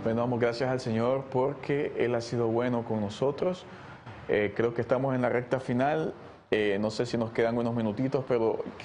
Bueno, damos gracias al Señor porque Él ha sido bueno con nosotros. Creo que estamos en la recta final. No sé si nos quedan unos minutitos, pero